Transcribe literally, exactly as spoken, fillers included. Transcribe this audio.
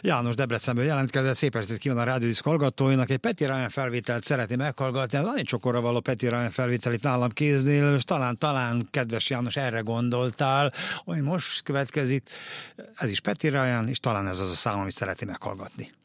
János Debrecenből jelentkezett, szép estét kíván a Rádió Diszk hallgatóinak. Egy Peti Ryan felvételt szeretné meghallgatni. Van egy csokorra való Peti Ryan felvétel itt nálam kéznél, és talán, talán, kedves János, erre gondoltál, hogy most következik. Ez is Peti Ryan, és talán ez az a szám, amit szeretné meghallgatni.